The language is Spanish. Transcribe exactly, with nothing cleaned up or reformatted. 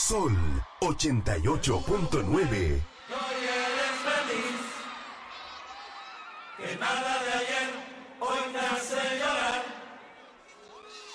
Sol ochenta y ocho punto nueve. No eres feliz, que nada